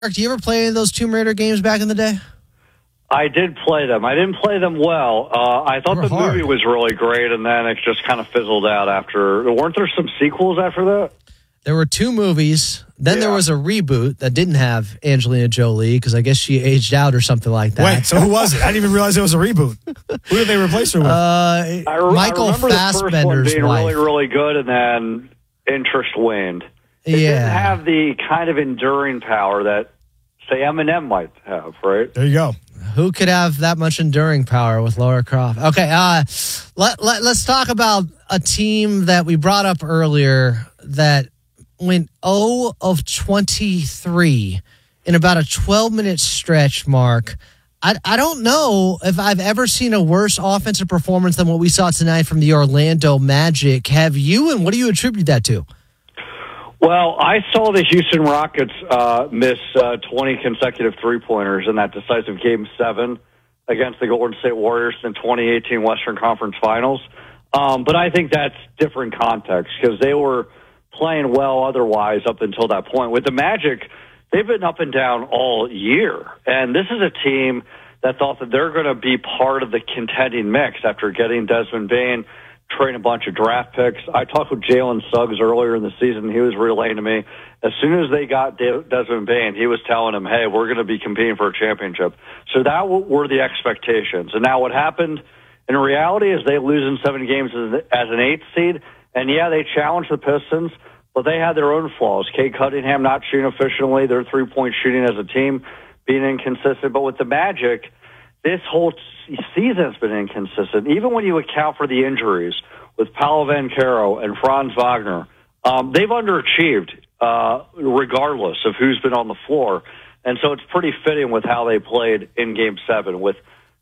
do you ever play any of those Tomb Raider games back in the day? I did play them. I didn't play them well. I thought the movie was really great, and then it just kind of fizzled out after. Weren't there some sequels after that? There were 2 movies. Then there was a reboot that didn't have Angelina Jolie because I guess she aged out or something like that. Wait, so who was it? I didn't even realize it was a reboot. Who did they replace her with? Michael Fassbender's being wife. really, really good, and then interest waned. It didn't have the kind of enduring power that, say, Eminem might have, right? There you go. Who could have that much enduring power with Lara Croft? Okay, let's talk about a team that we brought up earlier that went 0 of 23 in about a 12-minute stretch, Mark. I don't know if I've ever seen a worse offensive performance than what we saw tonight from the Orlando Magic. Have you, and what do you attribute that to? Well, I saw the Houston Rockets miss 20 consecutive three-pointers in that decisive Game 7 against the Golden State Warriors in the 2018 Western Conference Finals. But I think that's different context because they were playing well otherwise up until that point. With the Magic, they've been up and down all year. And this is a team that thought that they're going to be part of the contending mix after getting Desmond Bane, trading a bunch of draft picks. I talked with Jalen Suggs earlier in the season. He was relaying to me, as soon as they got Desmond Bane, he was telling him, hey, we're going to be competing for a championship. So that were the expectations. And now what happened in reality is they lose in 7 games as an 8th seed. And, yeah, they challenged the Pistons, but they had their own flaws. Cade Cunningham not shooting efficiently, their three-point shooting as a team being inconsistent. But with the Magic, this whole season's been inconsistent. Even when you account for the injuries with Paolo Banchero and Franz Wagner, they've underachieved regardless of who's been on the floor. And so it's pretty fitting with how they played in Game 7 with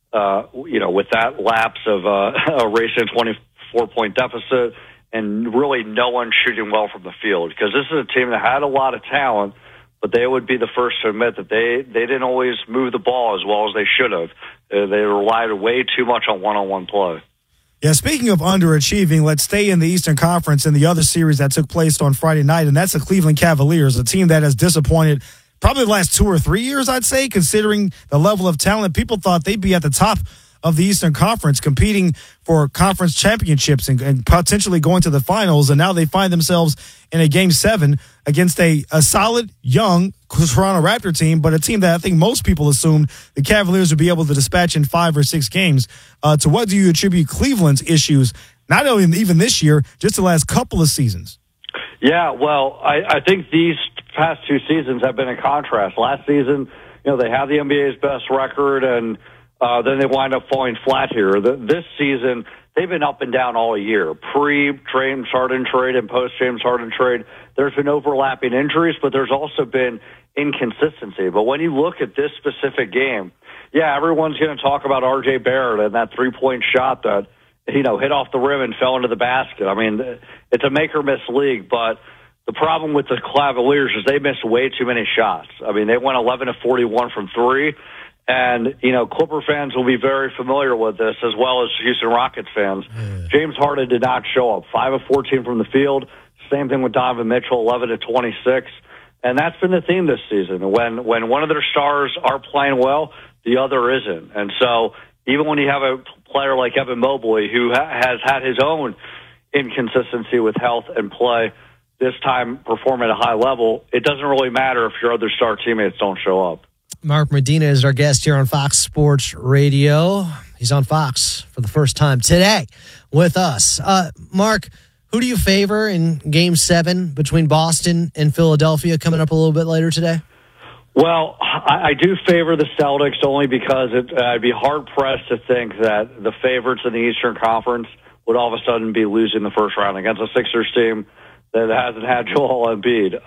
that lapse of a racing 24-point deficit and really no one shooting well from the field, because this is a team that had a lot of talent, but they would be the first to admit that they didn't always move the ball as well as they should have. They relied way too much on one-on-one play. Yeah, speaking of underachieving, let's stay in the Eastern Conference and the other series that took place on Friday night, and that's the Cleveland Cavaliers, a team that has disappointed probably the last 2 or 3 years, I'd say, considering the level of talent. People thought they'd be at the top of the Eastern Conference, competing for conference championships and potentially going to the finals, and now they find themselves in a Game 7 against a solid, young Toronto Raptor team, but a team that I think most people assumed the Cavaliers would be able to dispatch in 5 or 6 games. To what do you attribute Cleveland's issues, not only even this year, just the last couple of seasons? Yeah, well, I think these past 2 seasons have been a contrast. Last season, they have the NBA's best record, and then they wind up falling flat here. This season, they've been up and down all year. Pre-James Harden trade and post-James Harden trade, there's been overlapping injuries, but there's also been inconsistency. But when you look at this specific game, yeah, everyone's going to talk about R.J. Barrett and that three-point shot that, hit off the rim and fell into the basket. I mean, it's a make-or-miss league, but the problem with the Cavaliers is they missed way too many shots. I mean, they went 11 of 41 from 3. And, Clipper fans will be very familiar with this, as well as Houston Rockets fans. Yeah. James Harden did not show up. 5 of 14 from the field. Same thing with Donovan Mitchell, 11 of 26. And that's been the theme this season. When one of their stars are playing well, the other isn't. And so even when you have a player like Evan Mobley, who has had his own inconsistency with health and play, this time perform at a high level, it doesn't really matter if your other star teammates don't show up. Mark Medina is our guest here on Fox Sports Radio. He's on Fox for the first time today with us. Mark, who do you favor in Game 7 between Boston and Philadelphia coming up a little bit later today? Well, I do favor the Celtics only because I'd be hard-pressed to think that the favorites in the Eastern Conference would all of a sudden be losing the first round against a Sixers team that hasn't had Joel Embiid.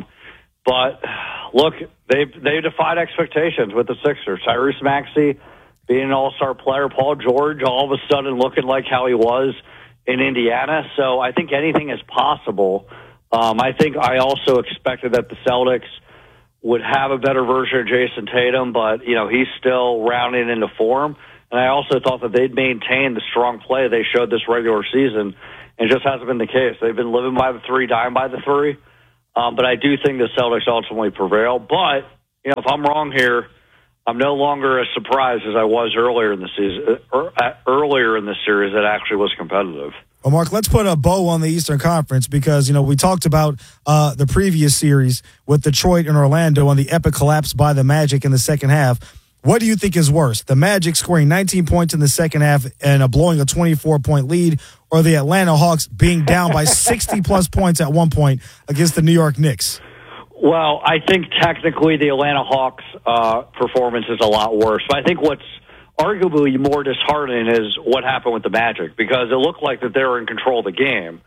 But look, they defied expectations with the Sixers. Tyrese Maxey being an all-star player, Paul George all of a sudden looking like how he was in Indiana. So I think anything is possible. I think I also expected that the Celtics would have a better version of Jason Tatum, but he's still rounding into form. And I also thought that they'd maintain the strong play they showed this regular season, and it just hasn't been the case. They've been living by the 3, dying by the 3. But I do think the Celtics ultimately prevail. But, if I'm wrong here, I'm no longer as surprised as I was earlier in the season, earlier in the series that actually was competitive. Well, Mark, let's put a bow on the Eastern Conference because, we talked about the previous series with Detroit and Orlando and the epic collapse by the Magic in the second half. What do you think is worse, the Magic scoring 19 points in the second half and blowing a 24-point lead, or the Atlanta Hawks being down by 60-plus points at one point against the New York Knicks? Well, I think technically the Atlanta Hawks' performance is a lot worse. But I think what's arguably more disheartening is what happened with the Magic, because it looked like that they were in control of the game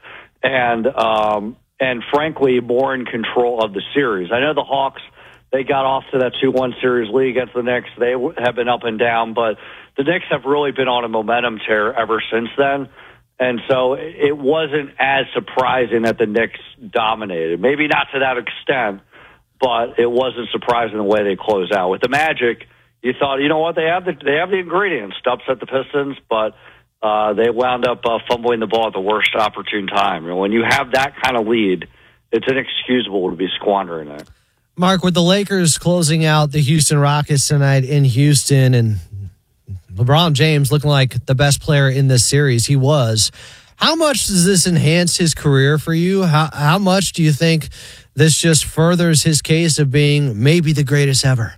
and frankly, more in control of the series. I know the Hawks, they got off to that 2-1 series lead against the Knicks. They have been up and down, but the Knicks have really been on a momentum tear ever since then. And so it wasn't as surprising that the Knicks dominated. Maybe not to that extent, but it wasn't surprising the way they closed out. With the Magic, you thought, you know what, they have the ingredients to upset the Pistons, but they wound up fumbling the ball at the worst opportune time. When you have that kind of lead, it's inexcusable to be squandering it. Mark, with the Lakers closing out the Houston Rockets tonight in Houston and LeBron James looking like the best player in this series, he was. How much does this enhance his career for you? How much do you think this just furthers his case of being maybe the greatest ever?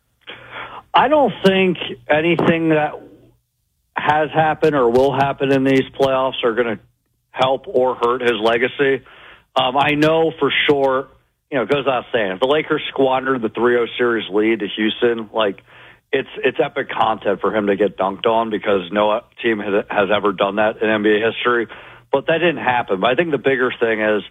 I don't think anything that has happened or will happen in these playoffs are going to help or hurt his legacy. I know for sure, it goes without saying, if the Lakers squandered the 3-0 series lead to Houston, it's epic content for him to get dunked on because no team has ever done that in NBA history. But that didn't happen. But I think the bigger thing is,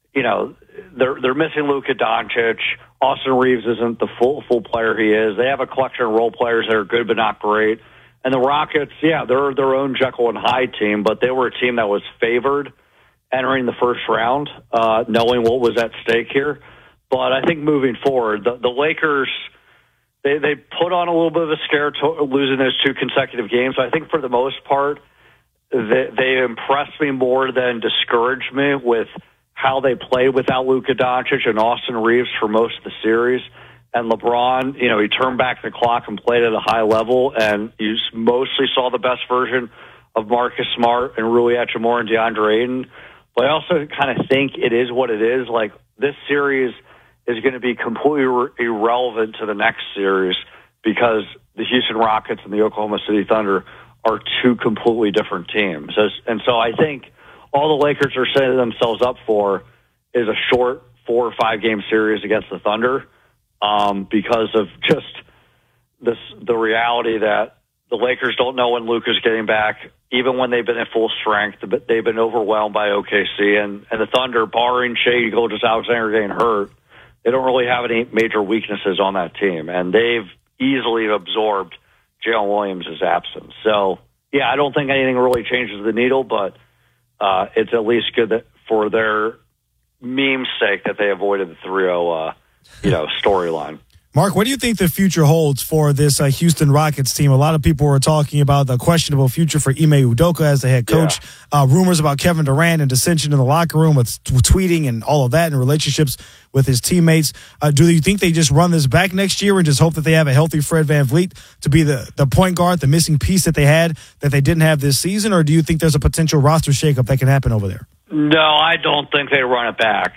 they're missing Luka Doncic. Austin Reeves isn't the full player he is. They have a collection of role players that are good but not great. And the Rockets, they're their own Jekyll and Hyde team, but they were a team that was favored entering the first round, knowing what was at stake here. But I think moving forward, the Lakers, they put on a little bit of a scare to losing those 2 consecutive games. So I think for the most part, they impressed me more than discouraged me with how they played without Luka Doncic and Austin Reeves for most of the series. And LeBron, he turned back the clock and played at a high level, and you mostly saw the best version of Marcus Smart and Rui Hachimura and DeAndre Ayton. But I also kind of think it is what it is. This series is going to be completely irrelevant to the next series because the Houston Rockets and the Oklahoma City Thunder are 2 completely different teams. And so I think all the Lakers are setting themselves up for is a short 4 or 5 game series against the Thunder because of just the reality that the Lakers don't know when Luka's getting back. Even when they've been at full strength, they've been overwhelmed by OKC. And the Thunder, barring Shai Gilgeous-Alexander getting hurt, they don't really have any major weaknesses on that team. And they've easily absorbed Jalen Williams' absence. So, I don't think anything really changes the needle, but it's at least good that for their meme's sake that they avoided the 3-0, storyline. Mark, what do you think the future holds for this Houston Rockets team? A lot of people were talking about the questionable future for Ime Udoka as the head coach. Yeah. Rumors about Kevin Durant and dissension in the locker room with tweeting and all of that and relationships with his teammates. Do you think they just run this back next year and just hope that they have a healthy Fred VanVleet to be the point guard, the missing piece that they didn't have this season? Or do you think there's a potential roster shakeup that can happen over there? No, I don't think they run it back.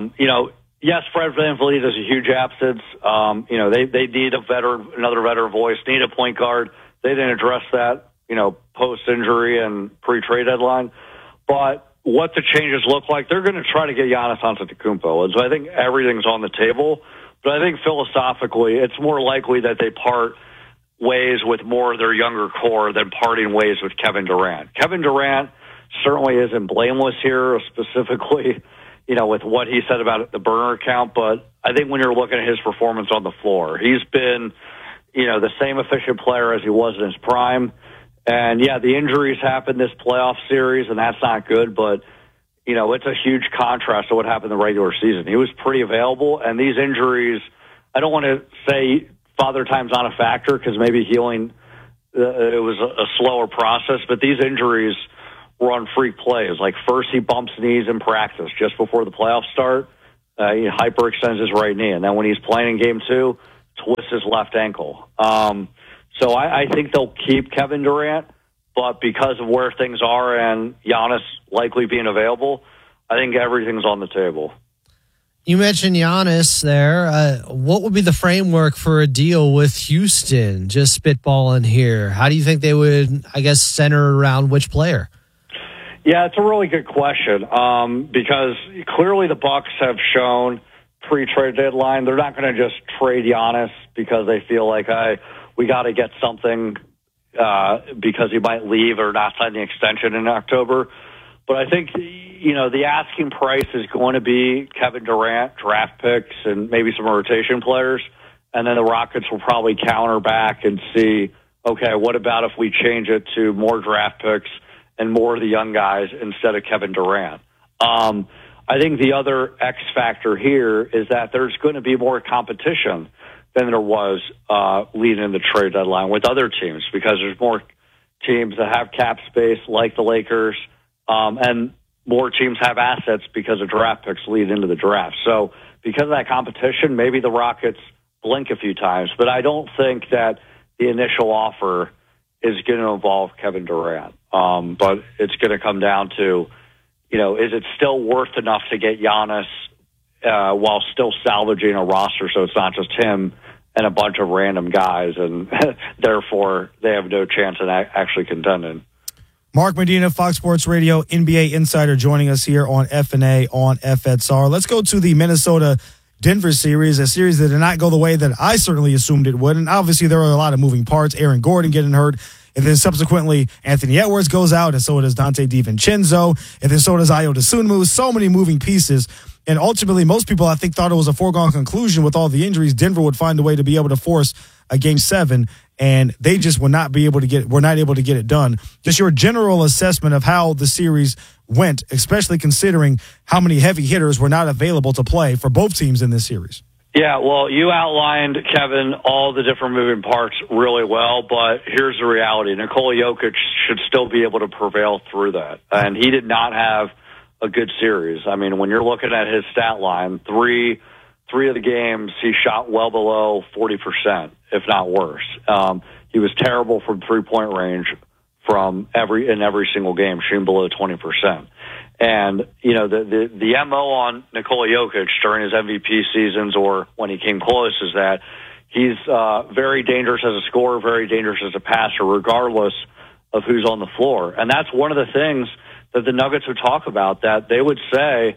Yes, Fred VanVleet is a huge absence. They need another veteran voice, need a point guard. They didn't address that, post-injury and pre-trade deadline. But what the changes look like, they're going to try to get Giannis Antetokounmpo. And so I think everything's on the table. But I think philosophically, it's more likely that they part ways with more of their younger core than parting ways with Kevin Durant. Kevin Durant certainly isn't blameless here, specifically with what he said about the burner account, but I think when you're looking at his performance on the floor, he's been, the same efficient player as he was in his prime. And the injuries happened this playoff series, and that's not good, but, it's a huge contrast to what happened in the regular season. He was pretty available, and these injuries, I don't want to say father time's not a factor because maybe healing, it was a slower process, but these injuries were on freak plays. Like first he bumps knees in practice just before the playoffs start. He hyperextends his right knee. And then when he's playing in game 2, twists his left ankle. So I think they'll keep Kevin Durant, but because of where things are and Giannis likely being available, I think everything's on the table. You mentioned Giannis there. What would be the framework for a deal with Houston? Just spitballing here. How do you think they would, I guess, center around which player? Yeah, it's a really good question because clearly the Bucks have shown pre-trade deadline they're not going to just trade Giannis because they feel like we got to get something because he might leave or not sign the extension in October. But I think, the asking price is going to be Kevin Durant, draft picks, and maybe some rotation players. And then the Rockets will probably counter back and see, okay, what about if we change it to more draft picks and more of the young guys instead of Kevin Durant? I think the other X factor here is that there's going to be more competition than there was leading in the trade deadline with other teams because there's more teams that have cap space like the Lakers, and more teams have assets because of draft picks lead into the draft. So because of that competition, maybe the Rockets blink a few times, but I don't think that the initial offer is going to involve Kevin Durant. But it's going to come down to, is it still worth enough to get Giannis while still salvaging a roster so it's not just him and a bunch of random guys, and therefore they have no chance in actually contending. Mark Medina, Fox Sports Radio, NBA insider, joining us here on FNA on FSR. Let's go to the Minnesota-Denver series, a series that did not go the way that I certainly assumed it would. And obviously there are a lot of moving parts. Aaron Gordon getting hurt. And then subsequently, Anthony Edwards goes out, and so does Dante DiVincenzo. And then so does Ayo Dosunmu. So many moving pieces. And ultimately, most people, I think, thought it was a foregone conclusion with all the injuries. Denver would find a way to be able to force a Game 7, and they just were not able to get it done. Just your general assessment of how the series went, especially considering how many heavy hitters were not available to play for both teams in this series. Yeah, well, you outlined, Kevin, all the different moving parts really well, but here's the reality. Nikola Jokic should still be able to prevail through that, and he did not have a good series. I mean, when you're looking at his stat line, three of the games he shot well below 40%, if not worse. He was terrible from three-point range in every single game, shooting below 20%. And, the MO on Nikola Jokic during his MVP seasons or when he came close is that he's very dangerous as a scorer, very dangerous as a passer, regardless of who's on the floor. And that's one of the things that the Nuggets would talk about, that they would say,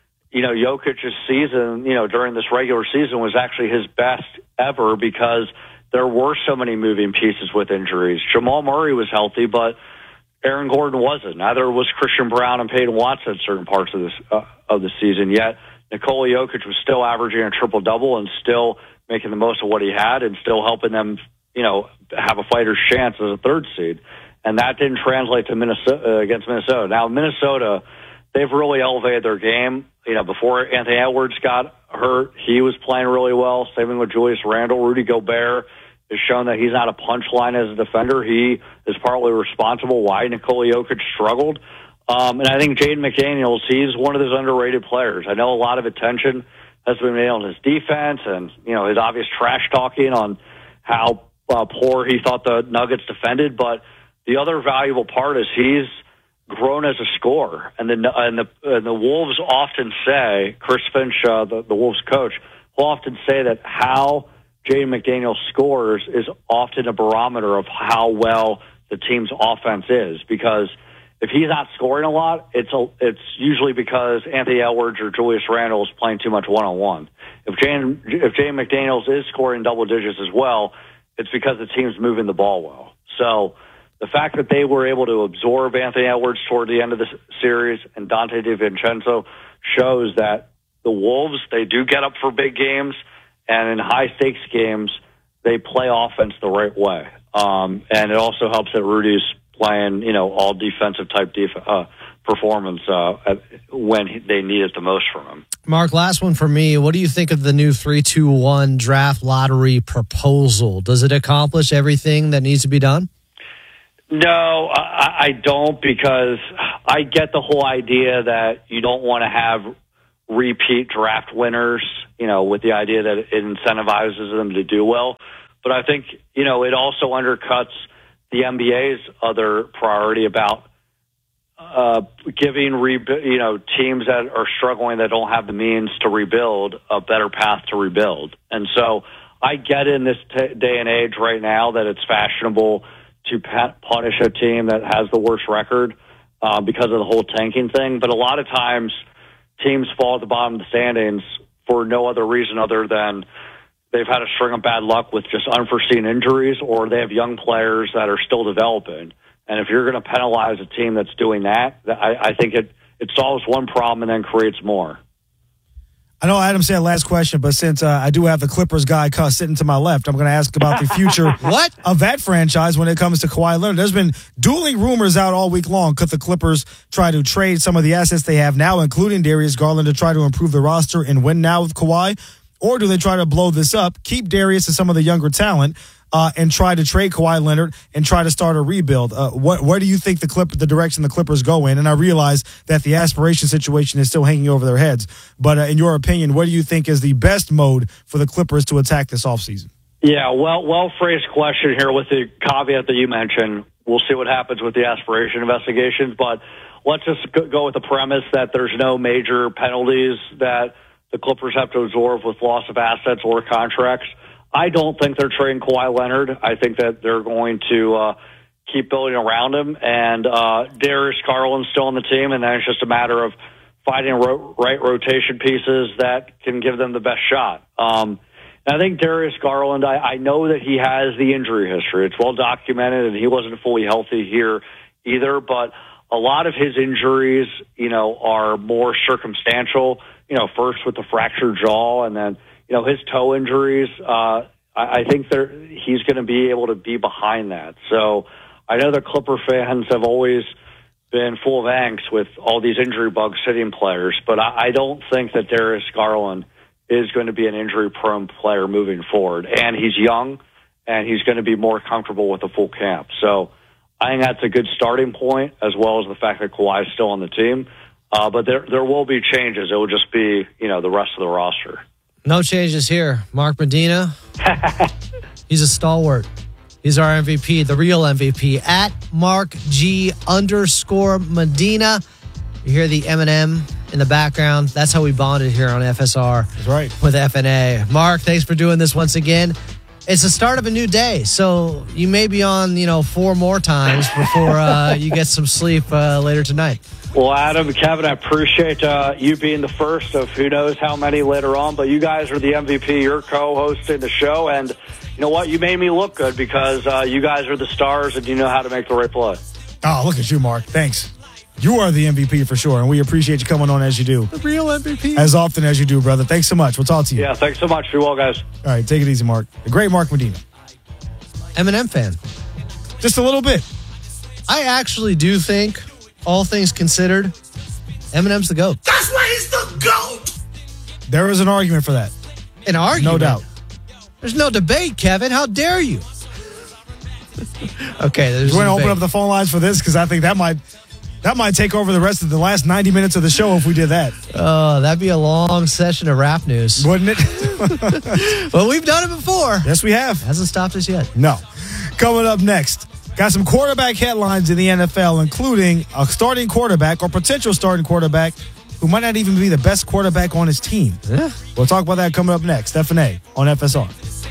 Jokic's season, during this regular season was actually his best ever because there were so many moving pieces with injuries. Jamal Murray was healthy, but Aaron Gordon wasn't. Neither was Christian Brown and Peyton Watson at certain parts of the season. Yet Nikola Jokic was still averaging a triple-double and still making the most of what he had and still helping them, have a fighter's chance as a third seed. And that didn't translate to Minnesota against Minnesota. Now, Minnesota, they've really elevated their game. Before Anthony Edwards got hurt, he was playing really well. Same thing with Julius Randle. Rudy Gobert has shown that he's not a punchline as a defender. He is partly responsible why Nikola Jokic struggled. And I think Jaden McDaniels, he's one of those underrated players. I know a lot of attention has been made on his defense and, his obvious trash talking on how poor he thought the Nuggets defended, but the other valuable part is he's grown as a scorer, and the Wolves often say, Chris Finch, the Wolves coach, will often say that how Jaden McDaniels scores is often a barometer of how well the team's offense is. Because if he's not scoring a lot, it's usually because Anthony Edwards or Julius Randle is playing too much one-on-one. If Jaden McDaniels is scoring double digits as well, it's because the team's moving the ball well. So the fact that they were able to absorb Anthony Edwards toward the end of the series and Dante DiVincenzo shows that the Wolves, they do get up for big games, and in high-stakes games, they play offense the right way. And it also helps that Rudy's playing, all defensive-type performance when they need it the most from him. Mark, last one for me. What do you think of the new 3-2-1 draft lottery proposal? Does it accomplish everything that needs to be done? No, I don't, because I get the whole idea that you don't want to have repeat draft winners, with the idea that it incentivizes them to do well. But I think, it also undercuts the NBA's other priority about giving teams that are struggling, that don't have the means to rebuild, a better path to rebuild. And so I get in this day and age right now that it's fashionable to punish a team that has the worst record because of the whole tanking thing. But a lot of times teams fall at the bottom of the standings for no other reason other than they've had a string of bad luck with just unforeseen injuries, or they have young players that are still developing. And if you're going to penalize a team that's doing that, I think it solves one problem and then creates more. I know Adam said last question, but since I do have the Clippers guy sitting to my left, I'm going to ask about the future of that franchise when it comes to Kawhi Leonard. There's been dueling rumors out all week long. Could the Clippers try to trade some of the assets they have now, including Darius Garland, to try to improve the roster and win now with Kawhi? Or do they try to blow this up, keep Darius and some of the younger talent, and try to trade Kawhi Leonard and try to start a rebuild? Where do you think the direction the Clippers go in? And I realize that the aspiration situation is still hanging over their heads. But in your opinion, what do you think is the best mode for the Clippers to attack this offseason? Yeah, well-phrased question here with the caveat that you mentioned. We'll see what happens with the aspiration investigations. But let's just go with the premise that there's no major penalties that the Clippers have to absorb with loss of assets or contracts. I don't think they're trading Kawhi Leonard. I think that they're going to keep building around him. And Darius Garland's still on the team, and then it's just a matter of finding right rotation pieces that can give them the best shot. And I think Darius Garland, I know that he has the injury history. It's well documented, and he wasn't fully healthy here either. But a lot of his injuries, are more circumstantial. First with the fractured jaw, and then his toe injuries. I think he's going to be able to be behind that. So I know the Clipper fans have always been full of angst with all these injury bugs hitting players, but I don't think that Darius Garland is going to be an injury-prone player moving forward. And he's young, and he's going to be more comfortable with a full camp. So I think that's a good starting point, as well as the fact that Kawhi is still on the team. But there will be changes. It will just be, the rest of the roster. No changes here. Mark Medina, he's a stalwart. He's our MVP, the real MVP, at @MarkG_Medina. You hear the Eminem in the background. That's how we bonded here on FSR. That's right. With FNA. Mark, thanks for doing this once again. It's the start of a new day, so you may be on, 4 more times before you get some sleep later tonight. Well, Adam and Kevin, I appreciate you being the first of who knows how many later on, but you guys are the MVP. You're co-hosting the show, and you know what? You made me look good because you guys are the stars and you know how to make the right play. Oh, look at you, Mark. Thanks. You are the MVP for sure, and we appreciate you coming on as you do. The real MVP. As often as you do, brother. Thanks so much. We'll talk to you. Yeah, thanks so much. Be well, guys. All right, take it easy, Mark. The great Mark Medina. Eminem fan. Just a little bit. I actually do think, all things considered, Eminem's the GOAT. That's why he's the GOAT! There is an argument for that. An argument? No doubt. There's no debate, Kevin. How dare you? Okay, there's You want to open up the phone lines for this? Because I think that might take over the rest of the last 90 minutes of the show if we did that. Oh, that'd be a long session of rap news. Wouldn't it? Well, we've done it before. Yes, we have. Hasn't stopped us yet. No. Coming up next, got some quarterback headlines in the NFL, including a starting quarterback or potential starting quarterback who might not even be the best quarterback on his team. Yeah. We'll talk about that coming up next. FNA on FSR.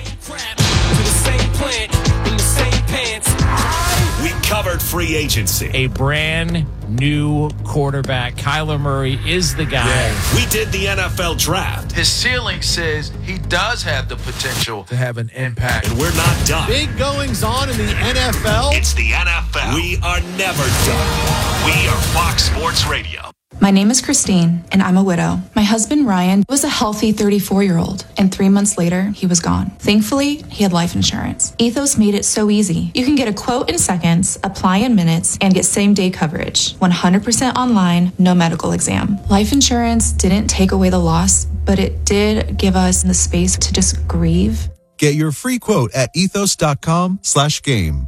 We covered free agency. A brand new quarterback. Kyler Murray is the guy. We did the NFL draft. His ceiling says he does have the potential to have an impact. And we're not done. Big goings on in the NFL. It's the NFL. We are never done. We are Fox Sports Radio. My name is Christine, and I'm a widow. My husband, Ryan, was a healthy 34-year-old, and 3 months later, he was gone. Thankfully, he had life insurance. Ethos made it so easy. You can get a quote in seconds, apply in minutes, and get same-day coverage. 100% online, no medical exam. Life insurance didn't take away the loss, but it did give us the space to just grieve. Get your free quote at ethos.com/game.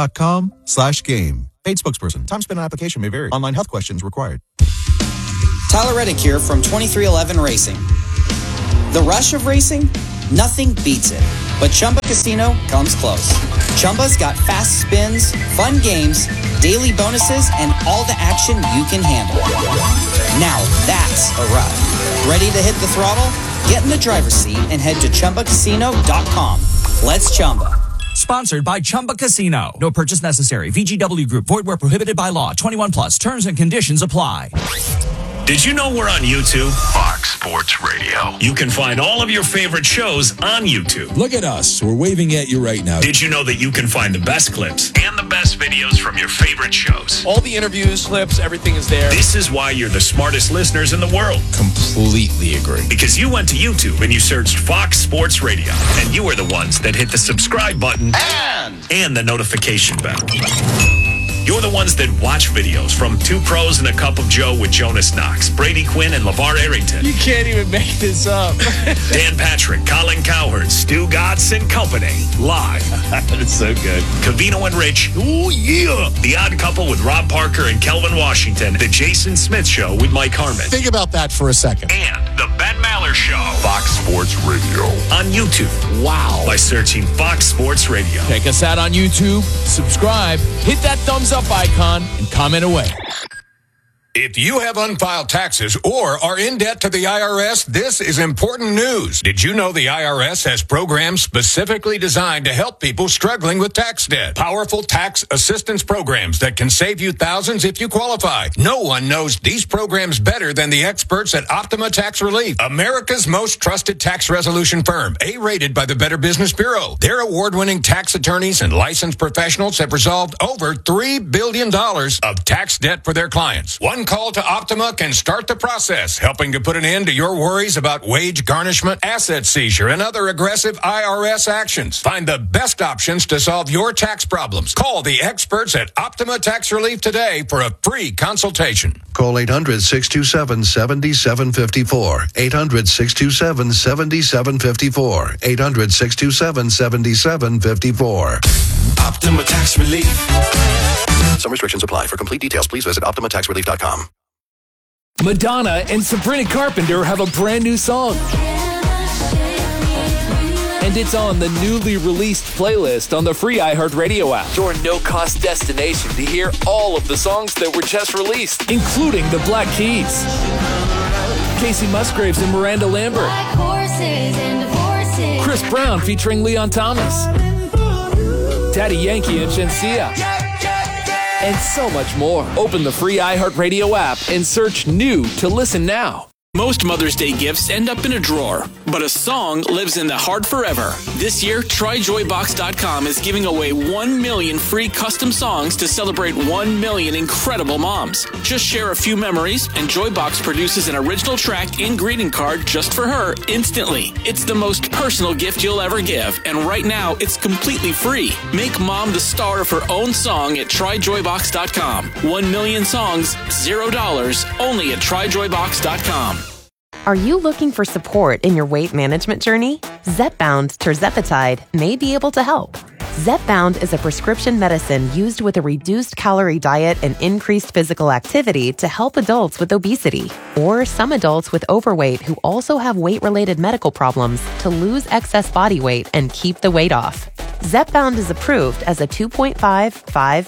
Ethos.com/game. Paid spokesperson. Time spent on application may vary. Online health questions required. Tyler Reddick here from 2311 Racing. The rush of racing? Nothing beats it. But Chumba Casino comes close. Chumba's got fast spins, fun games, daily bonuses, and all the action you can handle. Now that's a ride. Ready to hit the throttle? Get in the driver's seat and head to ChumbaCasino.com. Let's Chumba. Sponsored by Chumba Casino. No purchase necessary. VGW Group. Void where prohibited by law. 21 plus. Terms and conditions apply. Did you know we're on YouTube? Fox Sports Radio. You can find all of your favorite shows on YouTube. Look at us. We're waving at you right now. Did you know that you can find the best clips and the best videos from your favorite shows? All the interviews, clips, everything is there. This is why you're the smartest listeners in the world. Completely agree. Because you went to YouTube and you searched Fox Sports Radio. And you are the ones that hit the subscribe button and the notification bell. You're the ones that watch videos from Two Pros and a Cup of Joe with Jonas Knox, Brady Quinn, and LeVar Arrington. You can't even make this up. Dan Patrick, Colin Cowherd, Stu Gatz and Company. Live. That is so good. Covino and Rich. Ooh, yeah. The Odd Couple with Rob Parker and Kelvin Washington. The Jason Smith Show with Mike Harmon. Think about that for a second. And the Ben Maller Show. Fox Sports Radio. On YouTube. Wow. By searching Fox Sports Radio. Check us out on YouTube. Subscribe. Hit that thumbs up icon and comment away. If you have unfiled taxes or are in debt to the IRS, this is important news. Did you know the IRS has programs specifically designed to help people struggling with tax debt? Powerful tax assistance programs that can save you thousands if you qualify. No one knows these programs better than the experts at Optima Tax Relief, America's most trusted tax resolution firm, A-rated by the Better Business Bureau. Their award-winning tax attorneys and licensed professionals have resolved over $3 billion of tax debt for their clients. One call to Optima can start the process, helping to put an end to your worries about wage garnishment, asset seizure, and other aggressive IRS actions. Find the best options to solve your tax problems. Call the experts at Optima Tax Relief today for a free consultation. Call 800-627-7754. 800-627-7754. 800-627-7754. Optima Tax Relief. Some restrictions apply. For complete details, please visit OptimaTaxRelief.com. Madonna and Sabrina Carpenter have a brand new song. And it's on the newly released playlist on the free iHeartRadio app. Your no-cost destination to hear all of the songs that were just released, including the Black Keys, Casey Musgraves and Miranda Lambert, Chris Brown featuring Leon Thomas, Daddy Yankee and Shenseea, and so much more. Open the free iHeartRadio app and search new to listen now. Most Mother's Day gifts end up in a drawer, but a song lives in the heart forever. This year, TryJoyBox.com is giving away 1 million free custom songs to celebrate 1 million incredible moms. Just share a few memories, and Joybox produces an original track and greeting card just for her instantly. It's the most personal gift you'll ever give, and right now, it's completely free. Make mom the star of her own song at TryJoyBox.com. 1 million songs, $0, only at TryJoyBox.com. Are you looking for support in your weight management journey? Zepbound Tirzepatide may be able to help. Zepbound is a prescription medicine used with a reduced calorie diet and increased physical activity to help adults with obesity or some adults with overweight who also have weight-related medical problems to lose excess body weight and keep the weight off. Zepbound is approved as a 2.5, 5,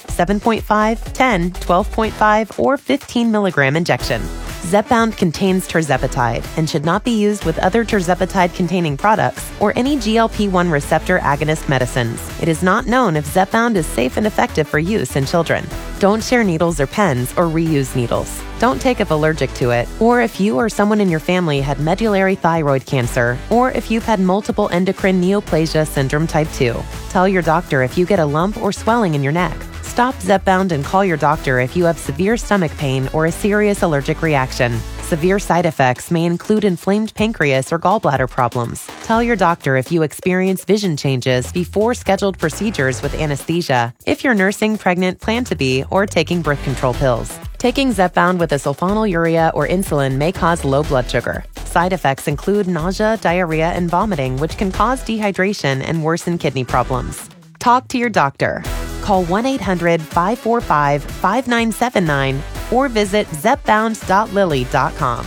7.5, 10, 12.5, or 15 milligram injection. Zepbound contains tirzepatide and should not be used with other tirzepatide-containing products or any GLP-1 receptor agonist medicines. It is not known if Zepbound is safe and effective for use in children. Don't share needles or pens or reuse needles. Don't take if allergic to it, or if you or someone in your family had medullary thyroid cancer, or if you've had multiple endocrine neoplasia syndrome type 2. Tell your doctor if you get a lump or swelling in your neck. Stop Zepbound and call your doctor if you have severe stomach pain or a serious allergic reaction. Severe side effects may include inflamed pancreas or gallbladder problems. Tell your doctor if you experience vision changes before scheduled procedures with anesthesia, if you're nursing, pregnant, plan to be, or taking birth control pills. Taking Zepbound with a sulfonylurea or insulin may cause low blood sugar. Side effects include nausea, diarrhea, and vomiting, which can cause dehydration and worsen kidney problems. Talk to your doctor. Call 1-800-545-5979 or visit zepbound.lily.com.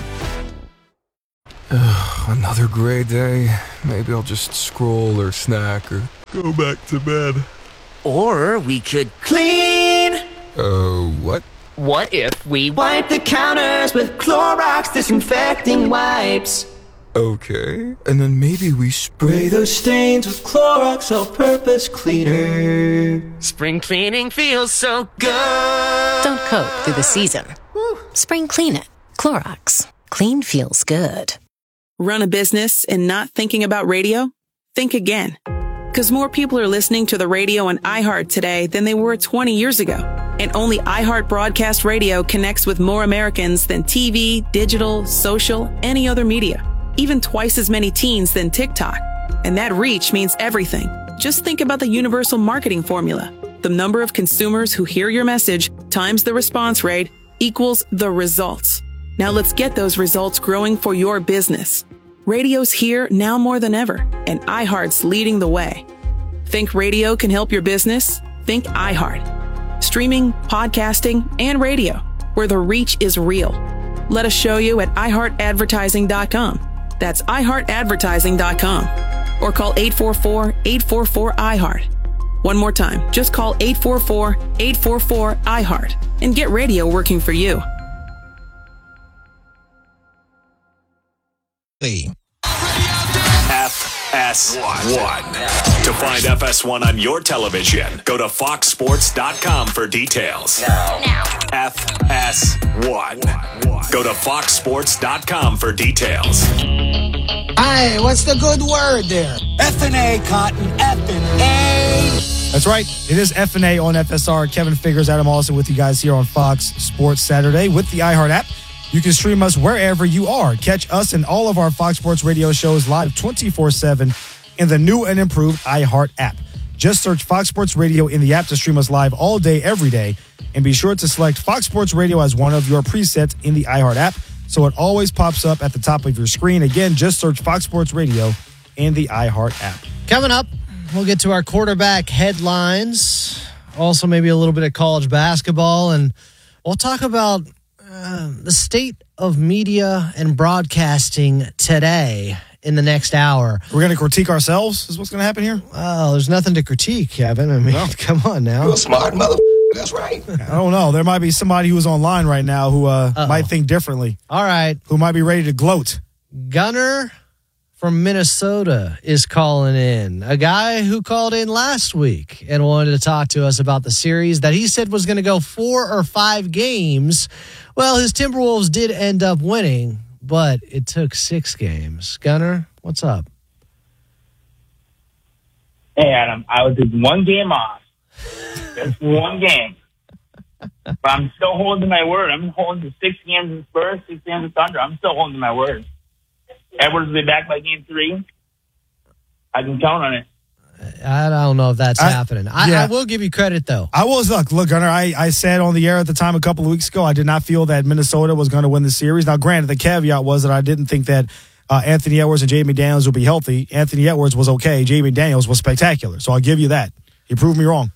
Another gray day. Maybe I'll just scroll or snack or go back to bed. Or we could clean. What? What if we wipe the counters with Clorox disinfecting wipes? Okay. And then maybe we spray those stains with Clorox all-purpose cleaner. Spring cleaning feels so good. Don't coat through the season. Spring clean it. Clorox. Clean feels good. Run a business and not thinking about radio? Think again. Because more people are listening to the radio on iHeart today than they were 20 years ago. And only iHeart Broadcast Radio connects with more Americans than TV, digital, social, any other media. Even twice as many teens than TikTok. And that reach means everything. Just think about the universal marketing formula. The number of consumers who hear your message times the response rate equals the results. Now let's get those results growing for your business. Radio's here now more than ever, and iHeart's leading the way. Think radio can help your business? Think iHeart. Streaming, podcasting, and radio, where the reach is real. Let us show you at iHeartAdvertising.com. That's iHeartAdvertising.com. Or call 844-844-iHeart. One more time, just call 844-844-iHeart and get radio working for you. FS1. To find FS1 on your television, go to foxsports.com for details. Now. FS1. Go to foxsports.com for details. Hey, what's the good word there? F&A, Cotton. F&A. That's right. It is F&A on FSR. Kevin Figures, Adam Austin with you guys here on Fox Sports Saturday with the iHeart app. You can stream us wherever you are. Catch us and all of our Fox Sports Radio shows live 24/7 in the new and improved iHeart app. Just search Fox Sports Radio in the app to stream us live all day, every day. And be sure to select Fox Sports Radio as one of your presets in the iHeart app so it always pops up at the top of your screen. Again, just search Fox Sports Radio in the iHeart app. Coming up, we'll get to our quarterback headlines. Also, maybe a little bit of college basketball. And we'll talk about the state of media and broadcasting today in the next hour. We're going to critique ourselves is what's going to happen here? Oh, there's nothing to critique, Kevin. I mean, come on now. You're a smart mother. That's right. I don't know. There might be somebody who's online right now who might think differently. All right. Who might be ready to gloat. Gunner from Minnesota is calling in. A guy who called in last week and wanted to talk to us about the series that he said was going to go 4 or 5 games. Well, his Timberwolves did end up winning, but it took 6 games. Gunner, what's up? Hey, Adam. I was just 1 game off. Just 1 game. But I'm still holding my word. I'm holding to 6 games in Spurs, 6 games in Thunder. I'm still holding my word. Edwards will be back by game 3. I can count on it. I don't know if that's happening. I will give you credit, though. I was, look, Gunner, I said on the air at the time a couple of weeks ago, I did not feel that Minnesota was going to win the series. Now, granted, the caveat was that I didn't think that Anthony Edwards and Jamie Daniels would be healthy. Anthony Edwards was okay. Jamie Daniels was spectacular. So I'll give you that. He proved me wrong.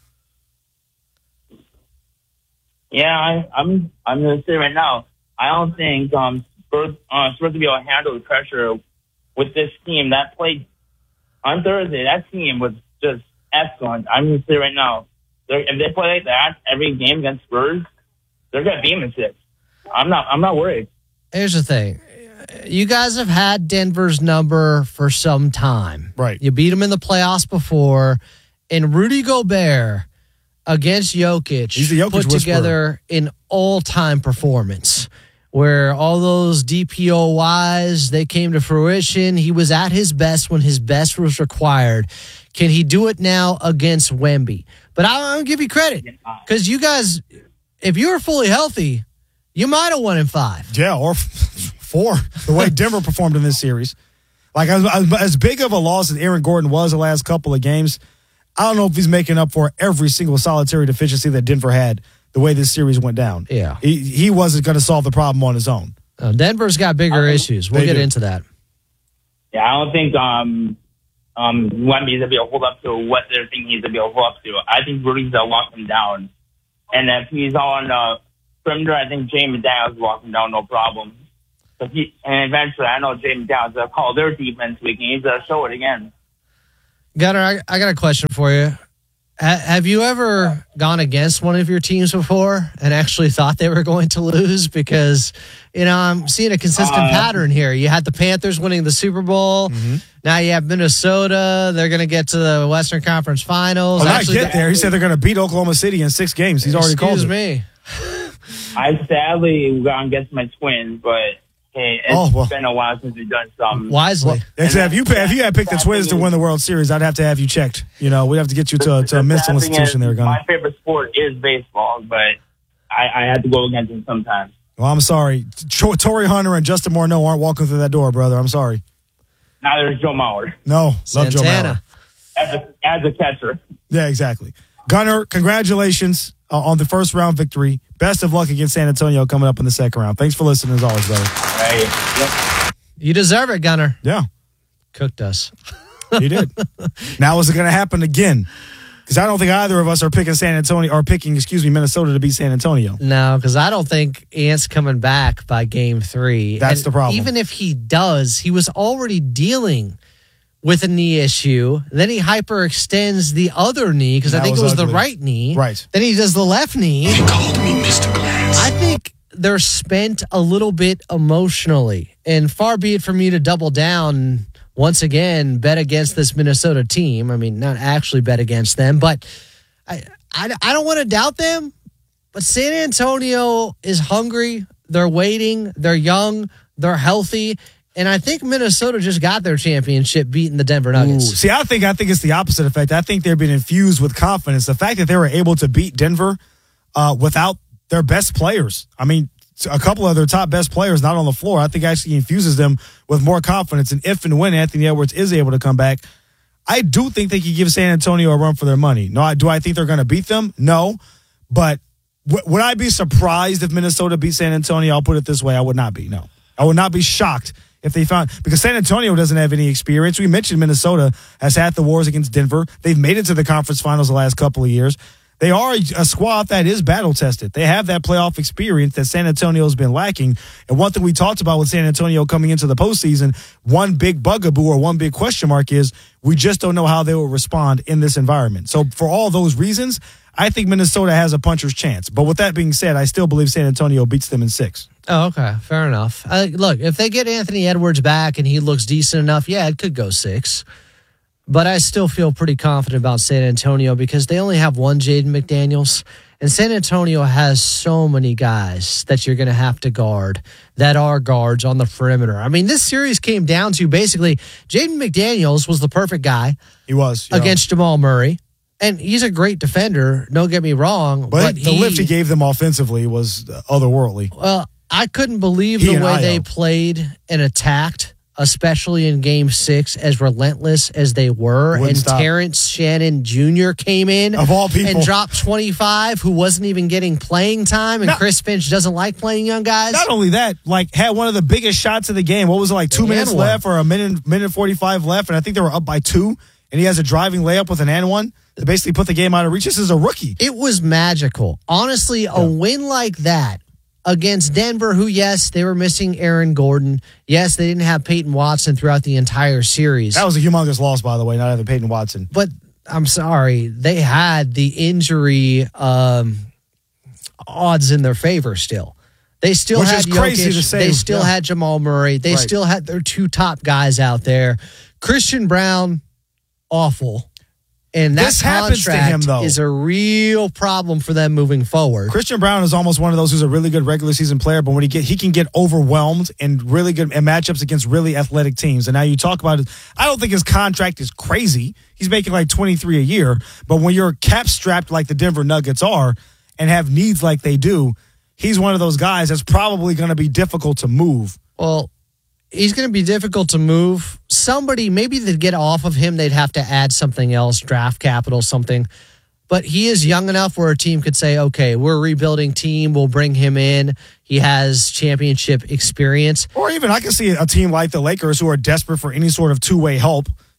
Yeah, I'm going to say right now, I don't think Spurs will be able to handle the pressure with this team that played on Thursday. That team was just excellent. I'm going to say right now, if they play like that every game against Spurs, they're going to beat them in 6. I'm not worried. Here's the thing. You guys have had Denver's number for some time. Right. You beat them in the playoffs before, and Rudy Gobert against Jokic put together an all-time performance where all those DPOYs, they came to fruition. He was at his best when his best was required. Can he do it now against Wemby? But I'll give you credit because you guys, if you were fully healthy, you might have won in 5. Yeah, or 4, the way Denver performed in this series. Like, as big of a loss as Aaron Gordon was the last couple of games, I don't know if he's making up for every single solitary deficiency that Denver had the way this series went down. Yeah. He wasn't going to solve the problem on his own. Denver's got bigger issues. We'll get into that. Yeah, I don't think Wemby's going to be able to hold up to what they're thinking he's going to be able to hold up to. I think Rudy's going to lock him down. And if he's on perimeter, I think Jay McDaniels walking down no problem. And eventually, I know Jay McDaniels will call their defense weak, and he's going to show it again. Gunnar, I got a question for you. Have you ever gone against one of your teams before and actually thought they were going to lose? Because, I'm seeing a consistent pattern here. You had the Panthers winning the Super Bowl. Mm-hmm. Now you have Minnesota. They're going to get to the Western Conference Finals. Well, actually, get there. He said they're going to beat Oklahoma City in 6 games. He's already called it. Excuse me. I sadly gone against my Twins, but hey, it's been a while since we've done something. Wisely. If you had picked the Twins to win the World Series, I'd have to have you checked. We'd have to get you to a mental institution there, Gunnar. My favorite sport is baseball, but I had to go against it sometimes. Well, I'm sorry. Torrey Hunter and Justin Morneau aren't walking through that door, brother. I'm sorry. Neither is Joe Mauer. No, love Joe Santana. Mauer. As a catcher. Yeah, exactly. Gunnar, congratulations on the first round victory. Best of luck against San Antonio coming up in the second round. Thanks for listening as always, brother. Right. You deserve it, Gunnar. Yeah. Cooked us. He did. Now is it going to happen again? Because I don't think either of us are picking Minnesota to beat San Antonio. No, because I don't think Ant's coming back by game 3. That's the problem. Even if he does, he was already dealing with a knee issue. Then he hyperextends the other knee because I think it was the right knee. Right. Then he does the left knee. They called me Mr. Glass. I think they're spent a little bit emotionally. And far be it for me to double down once again, bet against this Minnesota team. I mean, not actually bet against them, but I don't want to doubt them. But San Antonio is hungry. They're waiting. They're young. They're healthy. And I think Minnesota just got their championship beating the Denver Nuggets. Ooh. See, I think it's the opposite effect. I think they're being infused with confidence. The fact that they were able to beat Denver without their best players. I mean, a couple of their top best players not on the floor, I think actually infuses them with more confidence. And if and when Anthony Edwards is able to come back, I do think they could give San Antonio a run for their money. No, do I think they're going to beat them? No. But would I be surprised if Minnesota beat San Antonio? I'll put it this way. I would not be. No. I would not be shocked if they found, because San Antonio doesn't have any experience. We mentioned Minnesota has had the wars against Denver. They've made it to the conference finals the last couple of years. They are a squad that is battle tested. They have that playoff experience that San Antonio has been lacking. And one thing we talked about with San Antonio coming into the postseason, one big bugaboo or one big question mark is we just don't know how they will respond in this environment. So for all those reasons, I think Minnesota has a puncher's chance. But with that being said, I still believe San Antonio beats them in 6. Oh, okay. Fair enough. Look, if they get Anthony Edwards back and he looks decent enough, yeah, it could go 6. But I still feel pretty confident about San Antonio because they only have one Jaden McDaniels. And San Antonio has so many guys that you're going to have to guard that are guards on the perimeter. I mean, this series came down to basically Jaden McDaniels was the perfect guy. He was. Against Jamal Murray. And he's a great defender, don't get me wrong. But the lift he gave them offensively was otherworldly. Well, I couldn't believe the way they played and attacked, especially in Game 6, as relentless as they were. Wouldn't stop. Terrence Shannon Jr. came in of all people and dropped 25, who wasn't even getting playing time, and Chris Finch doesn't like playing young guys. Not only that, had one of the biggest shots of the game. What was it, 2 minutes left or a minute 45 left? And I think they were up by 2, and he has a driving layup with an and one to basically put the game out of reach. This is a rookie. It was magical. Honestly, a win like that against Denver, who, yes, they were missing Aaron Gordon. Yes, they didn't have Peyton Watson throughout the entire series. That was a humongous loss, by the way, not having Peyton Watson. But I'm sorry, they had the injury odds in their favor still. They still had Jokic. They still had Jamal Murray. They still had their 2 top guys out there. Christian Brown, awful. And that contract is a real problem for them moving forward. Christian Brown is almost one of those who's a really good regular season player, but when he can get overwhelmed and really good in matchups against really athletic teams. And now you talk about it, I don't think his contract is crazy. He's making like $23 a year, but when you're cap strapped like the Denver Nuggets are and have needs like they do, he's one of those guys that's probably going to be difficult to move. Well, he's going to be difficult to move. Somebody, maybe to get off of him, they'd have to add something else, draft capital, something. But he is young enough where a team could say, okay, we're a rebuilding team. We'll bring him in. He has championship experience. Or even I can see a team like the Lakers who are desperate for any sort of two-way help.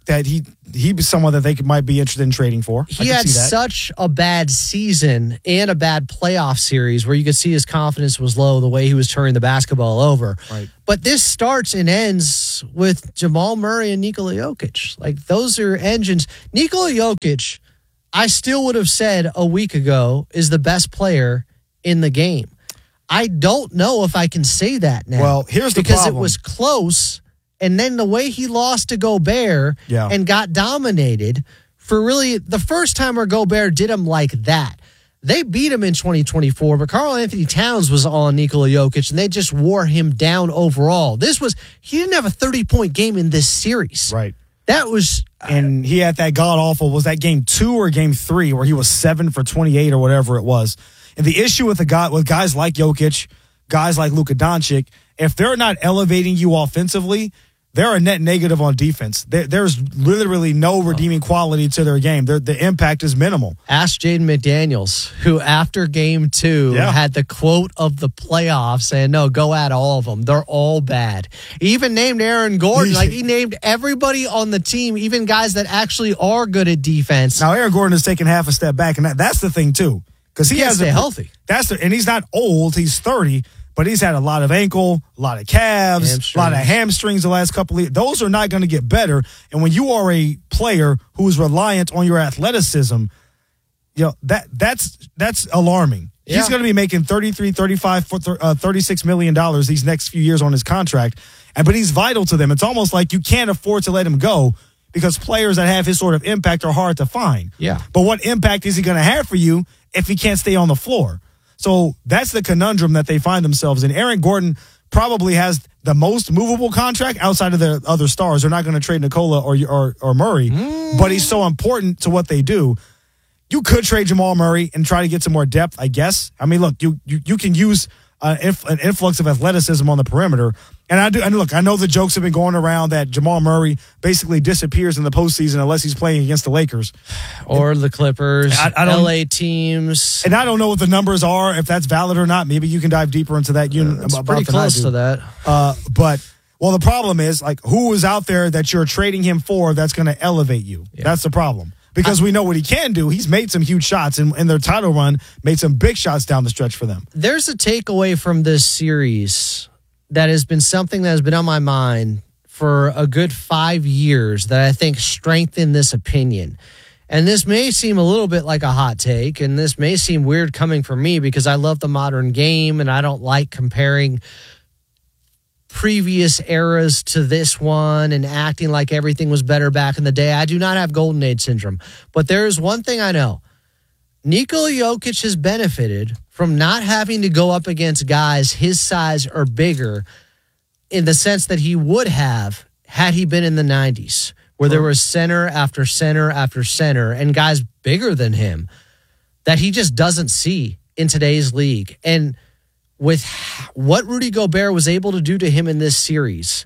that he'd be someone that they might be interested in trading for. He had such a bad season and a bad playoff series where you could see his confidence was low the way he was turning the basketball over. Right. But this starts and ends with Jamal Murray and Nikola Jokic. Like, those are engines. Nikola Jokic, I still would have said a week ago, is the best player in the game. I don't know if I can say that now. Well, here's the problem. Because it was close. And then the way he lost to Gobert and got dominated for really the first time where Gobert did him like that. They beat him in 2024, but Karl Anthony Towns was on Nikola Jokic, and they just wore him down overall. He didn't have a 30-point game in this series. Right. That was... And he had that god-awful, was that game 2 or game 3, where he was 7 for 28 or whatever it was. And the issue with guys like Jokic, guys like Luka Doncic, if they're not elevating you offensively, they're a net negative on defense. There's literally no redeeming quality to their game. The impact is minimal. Ask Jaden McDaniels, who after game 2 had the quote of the playoffs saying, no, go at all of them. They're all bad. He even named Aaron Gordon. He named everybody on the team, even guys that actually are good at defense. Now, Aaron Gordon has taken half a step back, and that's the thing, too. Because he has to stay healthy. And he's not old. He's 30. But he's had a lot of ankle, a lot of calves, a lot of hamstrings the last couple of years. Those are not going to get better. And when you are a player who is reliant on your athleticism, that's alarming. Yeah. He's going to be making $33, $35, $36 million these next few years on his contract. But he's vital to them. It's almost like you can't afford to let him go because players that have his sort of impact are hard to find. Yeah. But what impact is he going to have for you if he can't stay on the floor? So that's the conundrum that they find themselves in. Aaron Gordon probably has the most movable contract outside of the other stars. They're not going to trade Nikola or Murray, but he's so important to what they do. You could trade Jamal Murray and try to get some more depth, I guess. I mean, look, you can use an influx of athleticism on the perimeter. And I know the jokes have been going around that Jamal Murray basically disappears in the postseason unless he's playing against the Lakers. Or the Clippers, LA teams. And I don't know what the numbers are, if that's valid or not. Maybe you can dive deeper into that. It's pretty close to that. The problem is, who is out there that you're trading him for that's going to elevate you? Yeah. That's the problem. Because we know what he can do. He's made some huge shots in their title run, made some big shots down the stretch for them. There's a takeaway from this series that has been something that has been on my mind for a good 5 years that I think strengthened this opinion. And this may seem a little bit like a hot take, and this may seem weird coming from me because I love the modern game and I don't like comparing previous eras to this one and acting like everything was better back in the day. I do not have Golden Age syndrome. But there is one thing I know. Nikola Jokic has benefited from not having to go up against guys his size or bigger in the sense that he would have had he been in the 90s, where there was center after center after center and guys bigger than him that he just doesn't see in today's league. And with what Rudy Gobert was able to do to him in this series,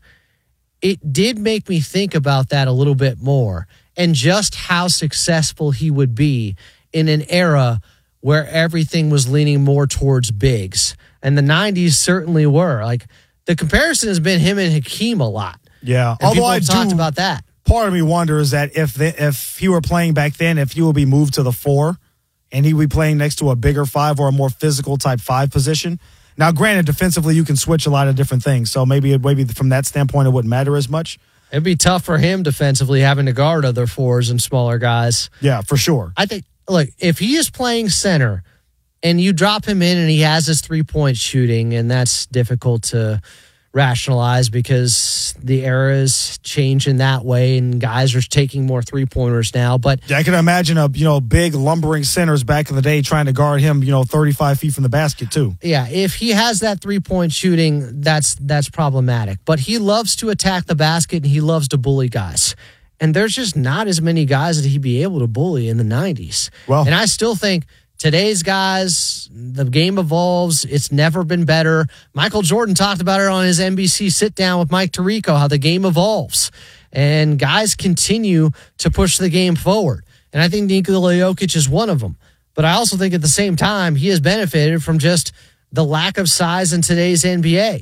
it did make me think about that a little bit more and just how successful he would be in an era where everything was leaning more towards bigs. And the 90s certainly were. The comparison has been him and Hakeem a lot. Yeah. And although I talked about that. Part of me wonders that if he were playing back then, if he would be moved to the 4 and he would be playing next to a bigger 5 or a more physical type 5 position. Now, granted, defensively, you can switch a lot of different things. So maybe from that standpoint, it wouldn't matter as much. It'd be tough for him defensively having to guard other 4s and smaller guys. Yeah, for sure. I think, look, if he is playing center and you drop him in and he has his 3-point shooting, and that's difficult to rationalize because the era is changing that way and guys are taking more 3-pointers now. But yeah, I can imagine big lumbering centers back in the day trying to guard him 35 feet from the basket too. Yeah, if he has that 3-point shooting, that's problematic. But he loves to attack the basket and he loves to bully guys. And there's just not as many guys that he'd be able to bully in the 90s. And I still think today's guys, the game evolves. It's never been better. Michael Jordan talked about it on his NBC sit-down with Mike Tirico, how the game evolves. And guys continue to push the game forward. And I think Nikola Jokic is one of them. But I also think at the same time, he has benefited from just the lack of size in today's NBA.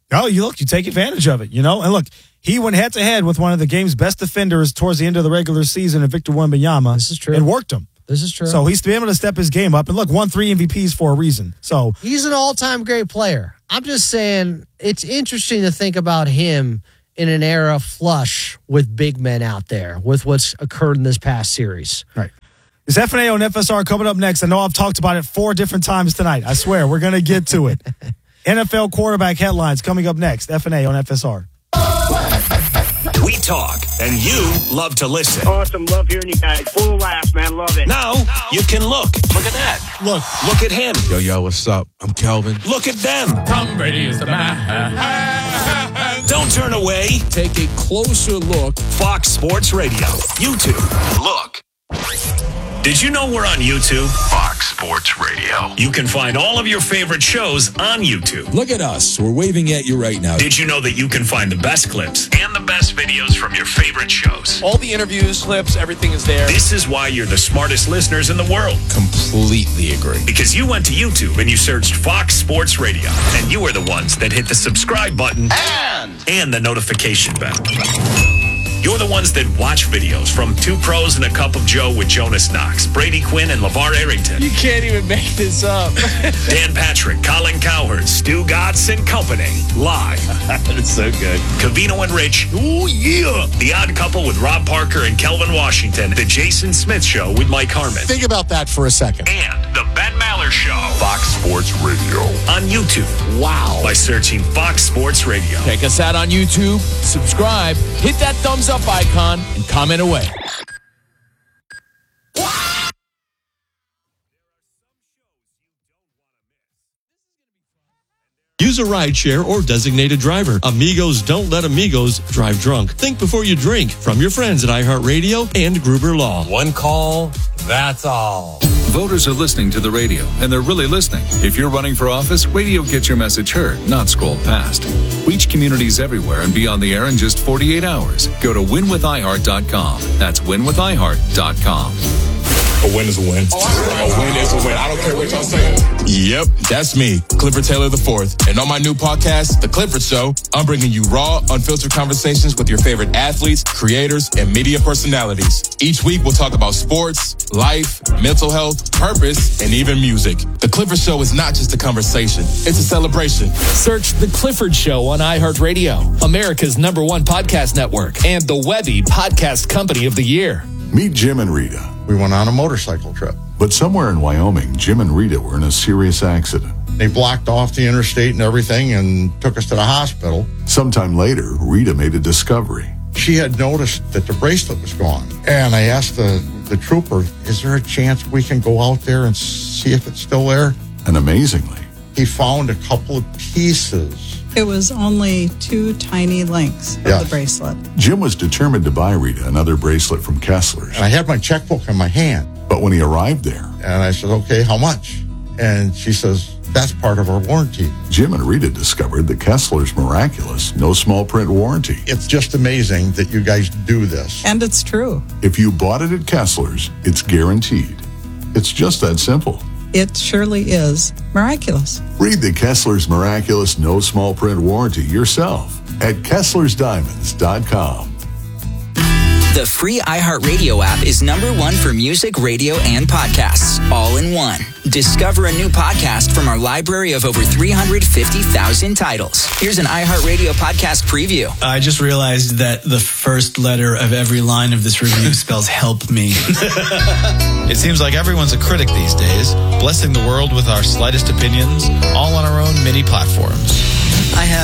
Oh, you take advantage of it, And look, he went head-to-head with one of the game's best defenders towards the end of the regular season, Victor Wembanyama. This is true. And worked him. This is true. So he's been able to step his game up. And look, won 3 MVPs for a reason. So he's an all-time great player. I'm just saying it's interesting to think about him in an era flush with big men out there with what's occurred in this past series. Right. It's FNA on FSR coming up next. I know I've talked about it 4 different times tonight. I swear, we're going to get to it. NFL quarterback headlines coming up next. FNA on FSR. We talk, and you love to listen. Awesome. Love hearing you guys. Full of laughs, man. Love it. Now you can look. Look at that. Look at him. Yo, what's up? I'm Kelvin. Look at them. Tom Brady is the man. Don't turn away. Take a closer look. Fox Sports Radio. YouTube. Look. Did you know we're on YouTube? Fox Sports Radio. You can find all of your favorite shows on YouTube. Look at us. We're waving at you right now. Did you know that you can find the best clips and the best videos from your favorite shows? All the interviews, clips, everything is there. This is why you're the smartest listeners in the world. Completely agree. Because you went to YouTube and you searched Fox Sports Radio. And you are the ones that hit the subscribe button and the notification bell. You're the ones that watch videos from Two Pros and a Cup of Joe with Jonas Knox, Brady Quinn, and LeVar Arrington. You can't even make this up. Dan Patrick, Colin Cowherd, Stu Gatz, and company. Live. That's so good. Covino and Rich. Ooh, yeah. The Odd Couple with Rob Parker and Kelvin Washington. The Jason Smith Show with Mike Harmon. Think about that for a second. And the Ben Maller Show. Fox Sports Radio. On YouTube. Wow. By searching Fox Sports Radio. Check us out on YouTube. Subscribe. Hit that thumbs up icon and comment away. Use a rideshare or designated driver. Amigos don't let amigos drive drunk. Think before you drink. From your friends at iHeartRadio and Gruber Law. One call, that's all. Voters are listening to the radio, and they're really listening. If you're running for office, radio gets your message heard, not scrolled past. Reach communities everywhere and be on the air in just 48 hours. Go to winwithiheart.com. That's winwithiheart.com. A win is a win. A win is a win. I don't care what y'all saying. Yep, that's me, Clifford Taylor IV. And on my new podcast, The Clifford Show, I'm bringing you raw, unfiltered conversations with your favorite athletes, creators, and media personalities. Each week, we'll talk about sports, life, mental health, purpose, and even music. The Clifford Show is not just a conversation. It's a celebration. Search The Clifford Show on iHeartRadio, America's #1 podcast network, and the Webby Podcast Company of the Year. Meet Jim and Rita. We went on a motorcycle trip. But somewhere in Wyoming, Jim and Rita were in a serious accident. They blocked off the interstate and everything and took us to the hospital. Sometime later, Rita made a discovery. She had noticed that the bracelet was gone. And I asked the trooper, is there a chance we can go out there and see if it's still there? And amazingly, he found a couple of pieces. It was only 2 tiny links of the bracelet. Jim was determined to buy Rita another bracelet from Kessler's. And I had my checkbook in my hand. But when he arrived there, and I said, okay, how much? And she says, that's part of our warranty. Jim and Rita discovered the Kessler's miraculous, no small print warranty. It's just amazing that you guys do this. And it's true. If you bought it at Kessler's, it's guaranteed. It's just that simple. It surely is miraculous. Read the Kessler's miraculous, no small print warranty yourself at KesslersDiamonds.com. The free iHeartRadio app is #1 for music, radio, and podcasts, all in one. Discover a new podcast from our library of over 350,000 titles. Here's an iHeartRadio podcast preview. I just realized that the first letter of every line of this review spells help me. It seems like everyone's a critic these days, blessing the world with our slightest opinions, all on our own mini platforms. I have